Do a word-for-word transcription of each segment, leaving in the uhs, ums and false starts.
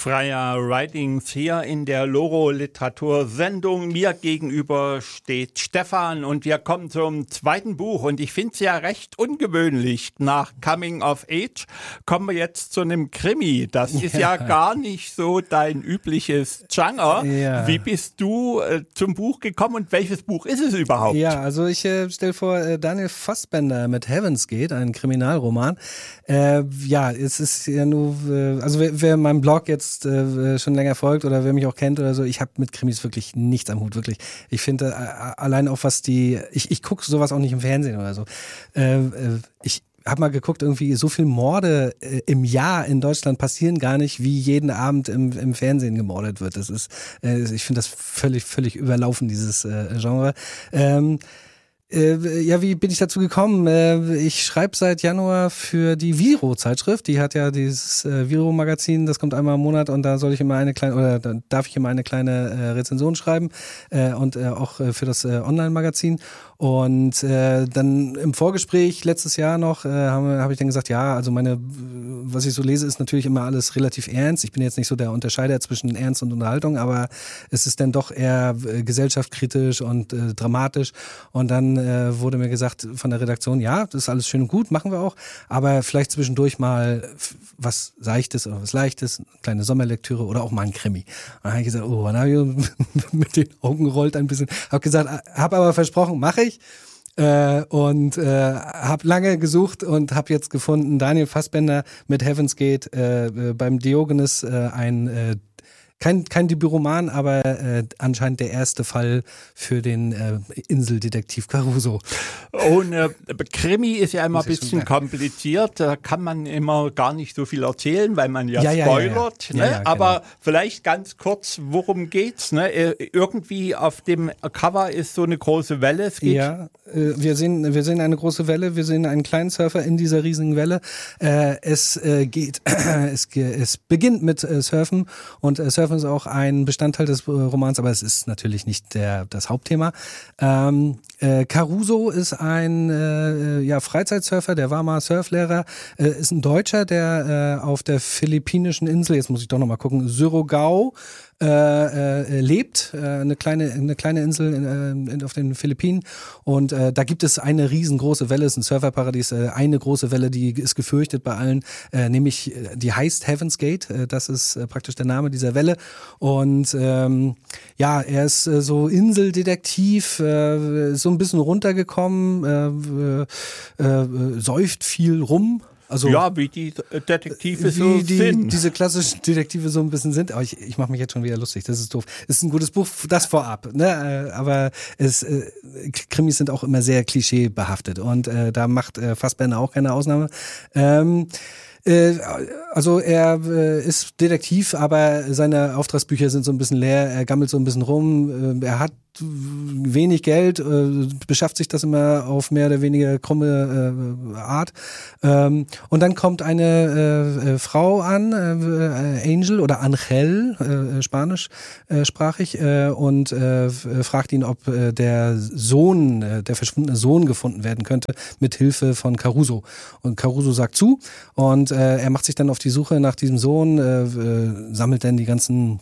Freier Writings hier in der Loro-Literatur-Sendung. Mir gegenüber steht Stefan und wir kommen zum zweiten Buch. Und ich finde es ja recht ungewöhnlich. Nach Coming of Age kommen wir jetzt zu einem Krimi. Das ist ja, ja gar nicht so dein übliches Genre. Ja. Wie bist du äh, zum Buch gekommen und welches Buch ist es überhaupt? Ja, also ich äh, stelle vor, äh, Daniel Fassbender mit Heaven's Gate, ein Kriminalroman. Äh, ja, es ist ja nur, äh, also wer, wer meinem Blog jetzt äh, schon länger folgt oder wer mich auch kennt oder so, ich habe mit Krimis wirklich nichts am Hut, wirklich. Ich finde äh, allein auch was die, ich, ich gucke sowas auch nicht im Fernsehen oder so. Äh, äh, ich habe mal geguckt, irgendwie so viel Morde äh, im Jahr in Deutschland passieren gar nicht, wie jeden Abend im, im Fernsehen gemordet wird. Das ist, äh, ich finde das völlig, völlig überlaufen, dieses äh, Genre. Ähm, Äh, ja, wie bin ich dazu gekommen? Äh, ich schreibe seit Januar für die Viro-Zeitschrift. Die hat ja dieses äh, Viro-Magazin, das kommt einmal im Monat und da soll ich immer eine kleine, oder da darf ich immer eine kleine äh, Rezension schreiben äh, und äh, auch äh, für das äh, Online-Magazin. Und äh, dann im Vorgespräch letztes Jahr noch äh, habe hab ich dann gesagt, ja, also meine, was ich so lese, ist natürlich immer alles relativ ernst. Ich bin jetzt nicht so der Unterscheider zwischen Ernst und Unterhaltung, aber es ist dann doch eher äh, gesellschaftskritisch und äh, dramatisch. Und dann äh, wurde mir gesagt von der Redaktion, ja, das ist alles schön und gut, machen wir auch, aber vielleicht zwischendurch mal was Seichtes oder was Leichtes, eine kleine Sommerlektüre oder auch mal ein Krimi. Und dann habe ich gesagt, oh, dann habe ich mit den Augen gerollt ein bisschen, habe gesagt, habe aber versprochen, mache ich. Äh, und äh, habe lange gesucht und habe jetzt gefunden, Daniel Fassbender mit Heaven's Gate, äh, beim Diogenes äh, ein äh, Kein, kein Debütroman, aber äh, anscheinend der erste Fall für den äh, Inseldetektiv Caruso. Und äh, Krimi ist ja immer ein bisschen kompliziert. Da kann man immer gar nicht so viel erzählen, weil man ja, ja spoilert. Ja, ja, ja. Ne? Ja, ja, aber genau. Vielleicht ganz kurz, worum geht's? Ne? Irgendwie auf dem Cover ist so eine große Welle. Es geht ja, äh, wir sehen, wir sehen eine große Welle. Wir sehen einen kleinen Surfer in dieser riesigen Welle. Äh, es äh, geht, es, es beginnt mit äh, Surfen und äh, Surfen ist auch ein Bestandteil des Romans, aber es ist natürlich nicht der, das Hauptthema. Ähm, äh, Caruso ist ein äh, ja, Freizeitsurfer, der war mal Surflehrer, äh, ist ein Deutscher, der äh, auf der philippinischen Insel, jetzt muss ich doch nochmal gucken, Surigao, Äh, äh, lebt, äh, eine kleine eine kleine Insel in, in, auf den Philippinen und äh, da gibt es eine riesengroße Welle, es ist ein Surferparadies, äh, eine große Welle, die ist gefürchtet bei allen, äh, nämlich die heißt Heaven's Gate, äh, das ist äh, praktisch der Name dieser Welle und ähm, ja, er ist äh, so Inseldetektiv, äh, so ein bisschen runtergekommen, äh, äh, äh, säuft viel rum. Also, ja, wie die Detektive wie so die, sind. Diese klassischen Detektive so ein bisschen sind. Aber ich, ich mache mich jetzt schon wieder lustig. Das ist doof. Es ist ein gutes Buch, das vorab. Ne? Aber es, äh, Krimis sind auch immer sehr klischeebehaftet. Und äh, da macht äh, Fassbender auch keine Ausnahme. Ähm, äh, also er äh, ist Detektiv, aber seine Auftragsbücher sind so ein bisschen leer. Er gammelt so ein bisschen rum. Äh, er hat wenig Geld, äh, beschafft sich das immer auf mehr oder weniger krumme äh, Art. Ähm, und dann kommt eine äh, äh, Frau an, äh, Angel oder Angel, äh, spanisch äh, sprachig, äh, und äh, fragt ihn, ob äh, der Sohn, äh, der verschwundene Sohn gefunden werden könnte, mit Hilfe von Caruso. Und Caruso sagt zu und äh, er macht sich dann auf die Suche nach diesem Sohn, äh, äh, sammelt dann die ganzen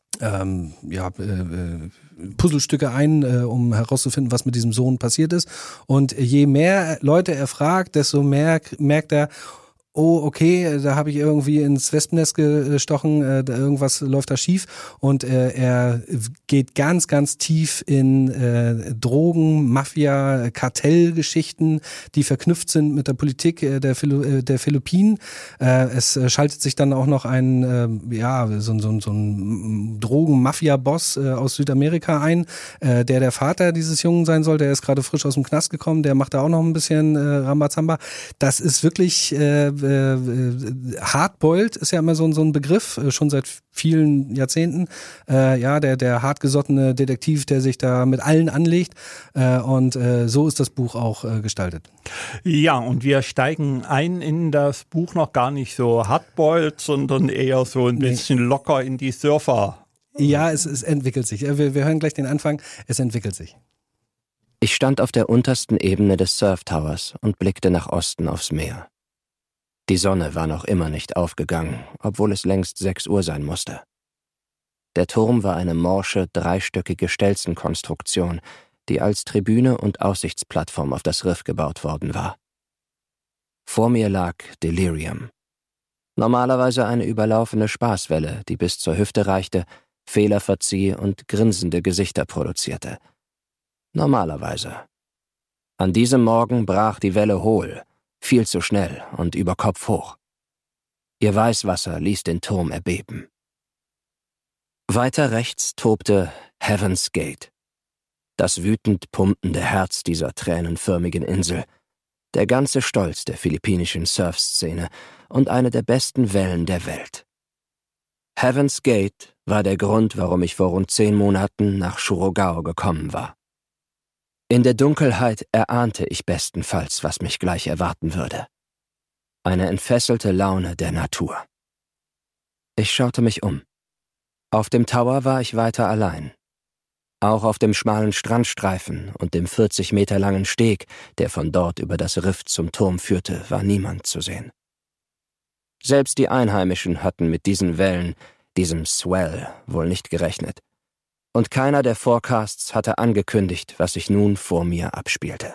ähm, ja, äh, Puzzlestücke ein, äh, um herauszufinden, was mit diesem Sohn passiert ist. Und je mehr Leute er fragt, desto mehr merkt er, oh, okay, da habe ich irgendwie ins Wespennest gestochen, äh, da irgendwas läuft da schief und äh, er geht ganz, ganz tief in äh, Drogen, Mafia, Kartellgeschichten, die verknüpft sind mit der Politik äh, der, Philo- äh, der Philippinen. Äh, es äh, schaltet sich dann auch noch ein, äh, ja, so, so, so ein Drogen-Mafia-Boss äh, aus Südamerika ein, äh, der der Vater dieses Jungen sein soll, der ist gerade frisch aus dem Knast gekommen, der macht da auch noch ein bisschen äh, Rambazamba. Das ist wirklich äh, Äh, Hardboiled ist ja immer so, so ein Begriff, äh, schon seit vielen Jahrzehnten. Äh, ja, der, der hartgesottene Detektiv, der sich da mit allen anlegt. Äh, und äh, so ist das Buch auch äh, gestaltet. Ja, und wir steigen ein in das Buch noch gar nicht so hardboiled, sondern eher so ein bisschen nee. locker in die Surfer. Ja, es, es entwickelt sich. Wir, wir hören gleich den Anfang. Es entwickelt sich. Ich stand auf der untersten Ebene des Surf Towers und blickte nach Osten aufs Meer. Die Sonne war noch immer nicht aufgegangen, obwohl es längst sechs Uhr sein musste. Der Turm war eine morsche, dreistöckige Stelzenkonstruktion, die als Tribüne und Aussichtsplattform auf das Riff gebaut worden war. Vor mir lag Delirium. Normalerweise eine überlaufene Spaßwelle, die bis zur Hüfte reichte, Fehler verzieh und grinsende Gesichter produzierte. Normalerweise. An diesem Morgen brach die Welle hohl, viel zu schnell und über Kopf hoch. Ihr Weißwasser ließ den Turm erbeben. Weiter rechts tobte Heaven's Gate, das wütend pumpende Herz dieser tränenförmigen Insel, der ganze Stolz der philippinischen Surfszene und eine der besten Wellen der Welt. Heaven's Gate war der Grund, warum ich vor rund zehn Monaten nach Surigao gekommen war. In der Dunkelheit erahnte ich bestenfalls, was mich gleich erwarten würde. Eine entfesselte Laune der Natur. Ich schaute mich um. Auf dem Tower war ich weiter allein. Auch auf dem schmalen Strandstreifen und dem vierzig Meter langen Steg, der von dort über das Riff zum Turm führte, war niemand zu sehen. Selbst die Einheimischen hatten mit diesen Wellen, diesem Swell, wohl nicht gerechnet. Und keiner der Forecasts hatte angekündigt, was sich nun vor mir abspielte.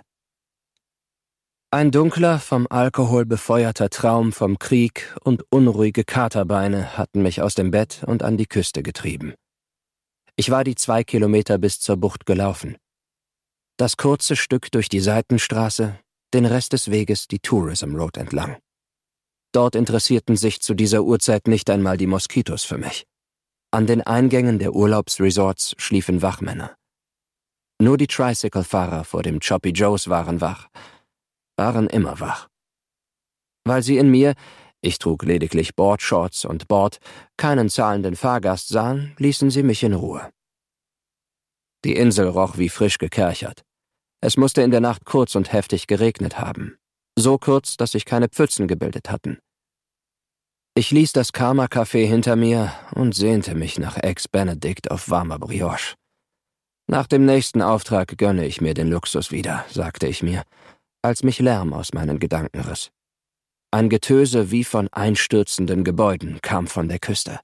Ein dunkler, vom Alkohol befeuerter Traum vom Krieg und unruhige Katerbeine hatten mich aus dem Bett und an die Küste getrieben. Ich war die zwei Kilometer bis zur Bucht gelaufen. Das kurze Stück durch die Seitenstraße, den Rest des Weges die Tourism Road entlang. Dort interessierten sich zu dieser Uhrzeit nicht einmal die Moskitos für mich. An den Eingängen der Urlaubsresorts schliefen Wachmänner. Nur die Tricycle-Fahrer vor dem Choppy Joe's waren wach, waren immer wach. Weil sie in mir, ich trug lediglich Boardshorts und Board, keinen zahlenden Fahrgast sahen, ließen sie mich in Ruhe. Die Insel roch wie frisch gekerchert. Es musste in der Nacht kurz und heftig geregnet haben. So kurz, dass sich keine Pfützen gebildet hatten. Ich ließ das Karma-Café hinter mir und sehnte mich nach Eggs Benedict auf warmer Brioche. Nach dem nächsten Auftrag gönne ich mir den Luxus wieder, sagte ich mir, als mich Lärm aus meinen Gedanken riss. Ein Getöse wie von einstürzenden Gebäuden kam von der Küste.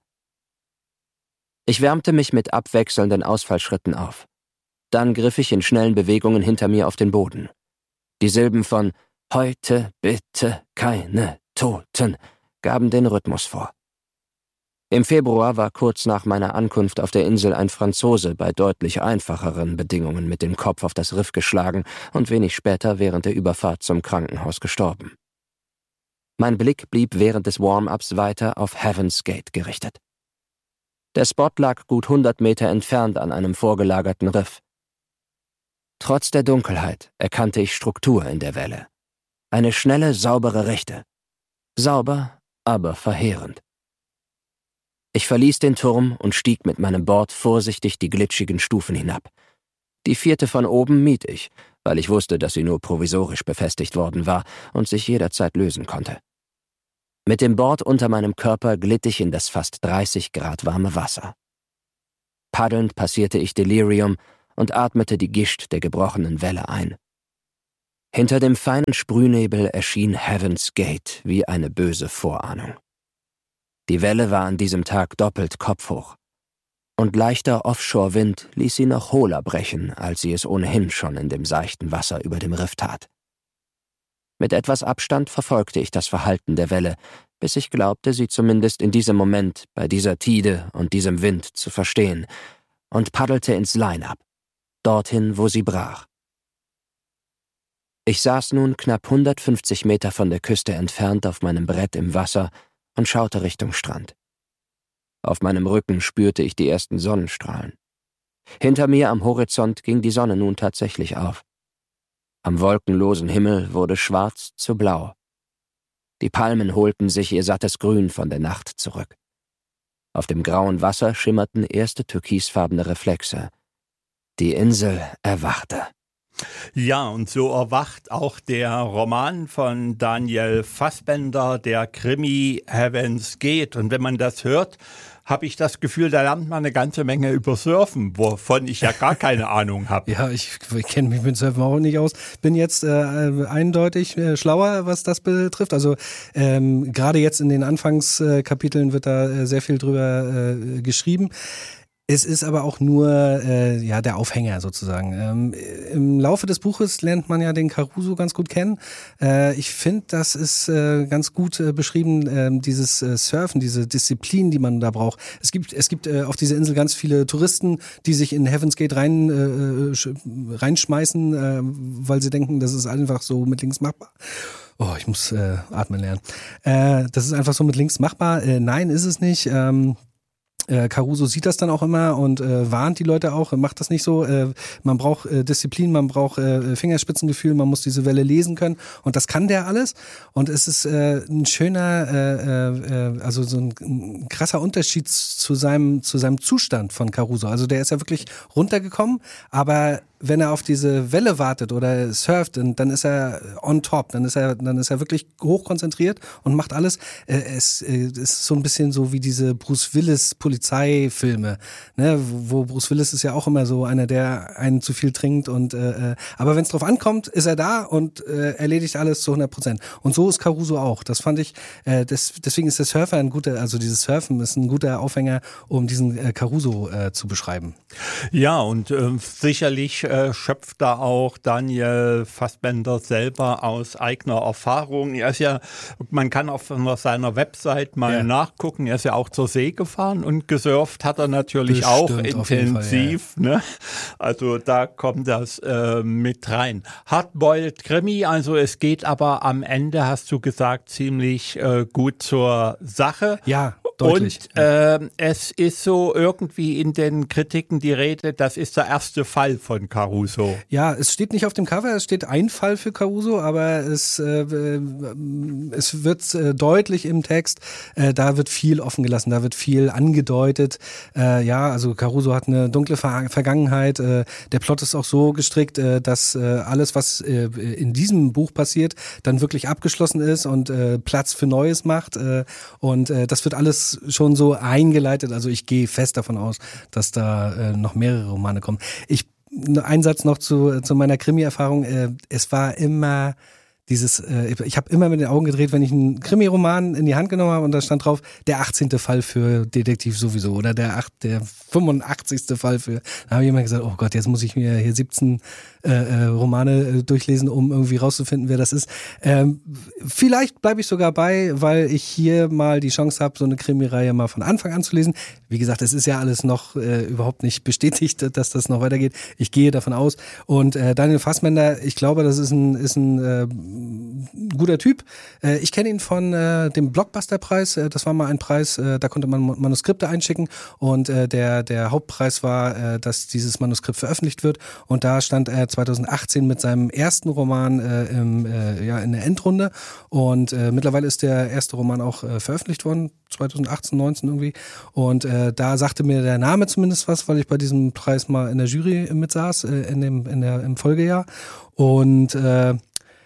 Ich wärmte mich mit abwechselnden Ausfallschritten auf. Dann griff ich in schnellen Bewegungen hinter mir auf den Boden. Die Silben von »Heute bitte keine Toten« gaben den Rhythmus vor. Im Februar war kurz nach meiner Ankunft auf der Insel ein Franzose bei deutlich einfacheren Bedingungen mit dem Kopf auf das Riff geschlagen und wenig später während der Überfahrt zum Krankenhaus gestorben. Mein Blick blieb während des Warm-ups weiter auf Heaven's Gate gerichtet. Der Spot lag gut hundert Meter entfernt an einem vorgelagerten Riff. Trotz der Dunkelheit erkannte ich Struktur in der Welle. Eine schnelle, saubere Rechte. Sauber, aber verheerend. Ich verließ den Turm und stieg mit meinem Board vorsichtig die glitschigen Stufen hinab. Die vierte von oben mied ich, weil ich wusste, dass sie nur provisorisch befestigt worden war und sich jederzeit lösen konnte. Mit dem Board unter meinem Körper glitt ich in das fast dreißig Grad warme Wasser. Paddelnd passierte ich Delirium und atmete die Gischt der gebrochenen Welle ein. Hinter dem feinen Sprühnebel erschien Heaven's Gate wie eine böse Vorahnung. Die Welle war an diesem Tag doppelt kopfhoch. Und leichter Offshore-Wind ließ sie noch hohler brechen, als sie es ohnehin schon in dem seichten Wasser über dem Riff tat. Mit etwas Abstand verfolgte ich das Verhalten der Welle, bis ich glaubte, sie zumindest in diesem Moment, bei dieser Tide und diesem Wind zu verstehen, und paddelte ins Line-Up, dorthin, wo sie brach. Ich saß nun knapp hundertfünfzig Meter von der Küste entfernt auf meinem Brett im Wasser und schaute Richtung Strand. Auf meinem Rücken spürte ich die ersten Sonnenstrahlen. Hinter mir am Horizont ging die Sonne nun tatsächlich auf. Am wolkenlosen Himmel wurde schwarz zu blau. Die Palmen holten sich ihr sattes Grün von der Nacht zurück. Auf dem grauen Wasser schimmerten erste türkisfarbene Reflexe. Die Insel erwachte. Ja, und so erwacht auch der Roman von Daniel Fassbender, der Krimi Heaven's Gate. Und wenn man das hört, habe ich das Gefühl, da lernt man eine ganze Menge über Surfen, wovon ich ja gar keine Ahnung habe. Ja, ich, ich kenne mich mit Surfen auch nicht aus. Bin jetzt äh, eindeutig äh, schlauer, was das betrifft. Also ähm, gerade jetzt in den Anfangskapiteln wird da äh, sehr viel drüber äh, geschrieben. Es ist aber auch nur äh, ja der Aufhänger sozusagen. Ähm, im Laufe des Buches lernt man ja den Caruso ganz gut kennen. Äh, ich finde, das ist äh, ganz gut äh, beschrieben, äh, dieses äh, Surfen, diese Disziplin, die man da braucht. Es gibt es gibt äh, auf dieser Insel ganz viele Touristen, die sich in Heaven's Gate rein äh, sch- reinschmeißen, äh, weil sie denken, das ist einfach so mit links machbar. Oh, ich muss äh, atmen lernen. Äh, das ist einfach so mit links machbar. Äh, nein, ist es nicht. Ähm, Äh, Caruso sieht das dann auch immer und äh, warnt die Leute auch, macht das nicht so. Äh, man braucht äh, Disziplin, man braucht äh, Fingerspitzengefühl, man muss diese Welle lesen können und das kann der alles. Und es ist äh, ein schöner, äh, äh, also so ein, ein krasser Unterschied zu seinem zu seinem Zustand von Caruso. Also der ist ja wirklich runtergekommen, aber wenn er auf diese Welle wartet oder surft, dann ist er on top, dann ist er, dann ist er wirklich hochkonzentriert und macht alles. Es ist so ein bisschen so wie diese Bruce Willis Polizeifilme, ne, wo Bruce Willis ist ja auch immer so einer, der einen zu viel trinkt und äh, aber wenn es drauf ankommt, ist er da und äh, erledigt alles zu hundert Prozent. Und so ist Caruso auch. Das fand ich, äh, das, deswegen ist der Surfer ein guter, also dieses Surfen ist ein guter Aufhänger, um diesen äh, Caruso äh, zu beschreiben. Ja, und äh, sicherlich äh, schöpft da auch Daniel Fassbender selber aus eigener Erfahrung. Er ist ja, man kann auf seiner Website mal ja. nachgucken, er ist ja auch zur See gefahren und gesurft hat er natürlich Bestimmt, auch intensiv. Fall, ja. Ne? Also da kommt das äh, mit rein. Hardboiled Krimi, also es geht aber am Ende, hast du gesagt, ziemlich äh, gut zur Sache. Ja. Deutlich. Und äh, es ist so irgendwie in den Kritiken die Rede, das ist der erste Fall von Caruso. Ja, es steht nicht auf dem Cover, es steht ein Fall für Caruso, aber es, äh, es wird äh, deutlich im Text, äh, da wird viel offen gelassen, da wird viel angedeutet. Äh, ja, also Caruso hat eine dunkle Ver- Vergangenheit. Äh, der Plot ist auch so gestrickt, äh, dass äh, alles, was äh, in diesem Buch passiert, dann wirklich abgeschlossen ist und äh, Platz für Neues macht. Äh, und äh, das wird alles schon so eingeleitet. Also ich gehe fest davon aus, dass da äh, noch mehrere Romane kommen. Ich, ein Satz noch zu, zu meiner Krimi-Erfahrung. Äh, es war immer dieses, äh, ich habe immer mit den Augen gedreht, wenn ich einen Krimi-Roman in die Hand genommen habe und da stand drauf, der achtzehnte Fall für Detektiv sowieso oder der, acht, der fünfundachtzigste Fall für, da habe ich immer gesagt, oh Gott, jetzt muss ich mir hier siebzehn äh, äh, Romane äh, durchlesen, um irgendwie rauszufinden, wer das ist. Ähm, vielleicht bleibe ich sogar bei, weil ich hier mal die Chance habe, so eine Krimi-Reihe mal von Anfang an zu lesen. Wie gesagt, es ist ja alles noch äh, überhaupt nicht bestätigt, dass das noch weitergeht. Ich gehe davon aus. Und äh, Daniel Fassbender, ich glaube, das ist ein, ist ein äh, guter Typ. Äh, ich kenne ihn von äh, dem Blockbuster-Preis. Äh, das war mal ein Preis, äh, da konnte man Manuskripte einschicken und äh, der, der Hauptpreis war, äh, dass dieses Manuskript veröffentlicht wird. Und da stand er zweitausendachtzehn mit seinem ersten Roman äh, im, äh, ja, in der Endrunde. Und äh, mittlerweile ist der erste Roman auch äh, veröffentlicht worden, zweitausendachtzehn, neunzehn irgendwie. Und äh, da sagte mir der Name zumindest was, weil ich bei diesem Preis mal in der Jury mitsaß, äh, in dem, in der, im Folgejahr. Und äh,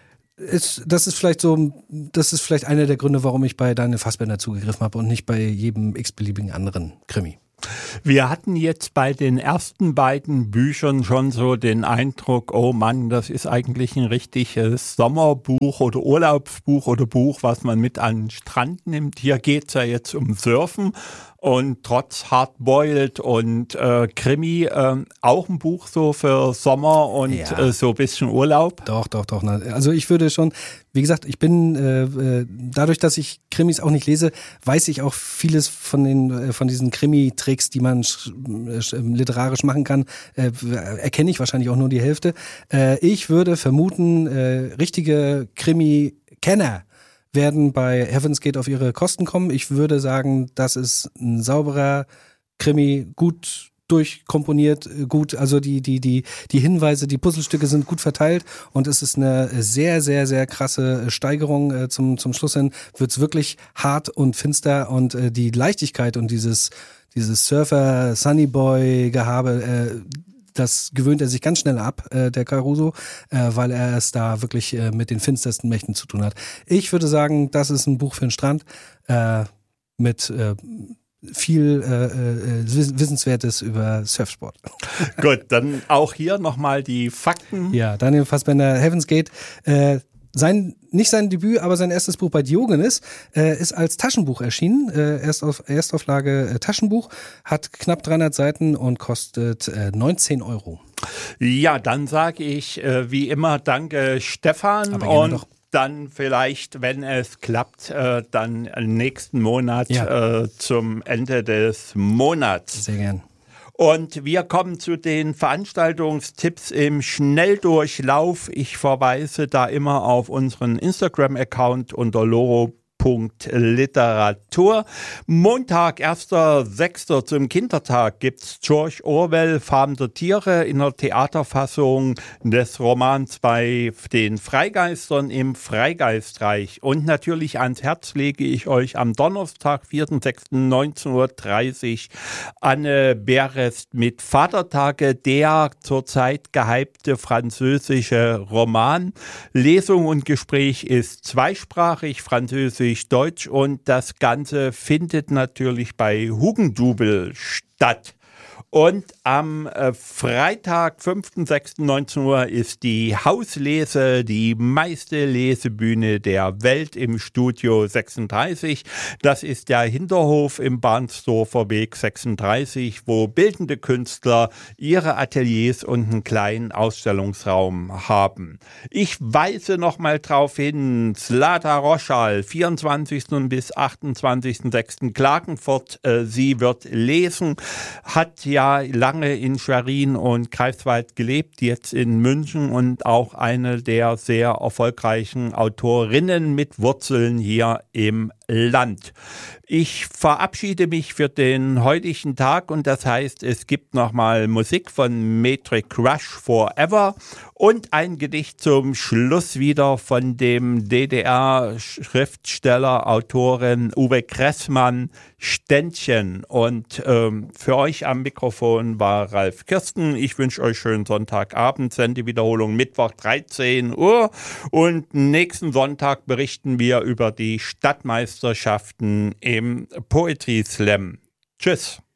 Ist, das ist vielleicht so, das ist vielleicht einer der Gründe, warum ich bei Daniel Fassbender zugegriffen habe und nicht bei jedem x-beliebigen anderen Krimi. Wir hatten jetzt bei den ersten beiden Büchern schon so den Eindruck, oh Mann, das ist eigentlich ein richtiges Sommerbuch oder Urlaubsbuch oder Buch, was man mit an den Strand nimmt. Hier geht's ja jetzt um Surfen. Und trotz Hardboiled und äh, Krimi äh, auch ein Buch so für Sommer und ja. äh, so ein bisschen Urlaub? Doch, doch, doch. Also ich würde schon, wie gesagt, ich bin, äh, dadurch, dass ich Krimis auch nicht lese, weiß ich auch vieles von den äh, von diesen Krimi-Tricks, die man sch- sch- literarisch machen kann, äh, erkenne ich wahrscheinlich auch nur die Hälfte. Äh, ich würde vermuten, äh, richtige Krimi-Kenner werden bei Heaven's Gate auf ihre Kosten kommen. Ich würde sagen, das ist ein sauberer Krimi, gut durchkomponiert, gut, also die die die die Hinweise, die Puzzlestücke sind gut verteilt und es ist eine sehr sehr sehr krasse Steigerung äh, zum zum Schluss hin. Wird's wirklich hart und finster und äh, die Leichtigkeit und dieses dieses Surfer Sunny Boy Gehabe, äh, das gewöhnt er sich ganz schnell ab, äh, der Caruso, äh, weil er es da wirklich äh, mit den finstersten Mächten zu tun hat. Ich würde sagen, das ist ein Buch für den Strand äh, mit äh, viel äh, äh, Wissenswertes über Surfsport. Gut, dann auch hier nochmal die Fakten. Ja, Daniel Fassbender, Heaven's Gate, äh, sein, nicht sein Debüt, aber sein erstes Buch bei Diogenes äh, ist als Taschenbuch erschienen, äh, erst auf Erstauflage äh, Taschenbuch, hat knapp dreihundert Seiten und kostet äh, neunzehn Euro. Ja, dann sage ich äh, wie immer danke Stefan Aber gerne und doch. Dann vielleicht, wenn es klappt, äh, dann nächsten Monat Ja. äh, zum Ende des Monats. Sehr gern. Und wir kommen zu den Veranstaltungstipps im Schnelldurchlauf. Ich verweise da immer auf unseren Instagram-Account unter loro Punkt Literatur. Montag, erster sechster zum Kindertag gibt's George Orwell, Farm der Tiere in der Theaterfassung des Romans bei den Freigeistern im Freigeistreich. Und natürlich ans Herz lege ich euch am Donnerstag, vierter sechster neunzehn Uhr dreißig Anne Berest mit Vatertage, der zurzeit gehypte französische Roman. Lesung und Gespräch ist zweisprachig, französisch Deutsch, und das Ganze findet natürlich bei Hugendubel statt. Und am äh, Freitag, fünfter sechster neunzehn Uhr ist die Hauslese, die meiste Lesebühne der Welt im Studio sechsunddreißig. Das ist der Hinterhof im Bahnsdorfer Weg sechsunddreißig, wo bildende Künstler ihre Ateliers und einen kleinen Ausstellungsraum haben. Ich weise nochmal drauf hin, Zlata Roschal, vierundzwanzigster bis achtundzwanzigster sechster Klagenfurt. Äh, sie wird lesen, hat ja lange in Schwerin und Greifswald gelebt, jetzt in München, und auch eine der sehr erfolgreichen Autorinnen mit Wurzeln hier im Land. Ich verabschiede mich für den heutigen Tag, und das heißt, es gibt nochmal Musik von Metric Rush Forever und ein Gedicht zum Schluss wieder von dem D D R-Schriftsteller, Autorin Uwe Kressmann, Ständchen. Und ähm, für euch am Mikrofon war Ralf Kirsten. Ich wünsche euch schönen Sonntagabend, Sendewiederholung Mittwoch dreizehn Uhr, und nächsten Sonntag berichten wir über die Stadtmeisterschaften im Poetry Slam. Tschüss.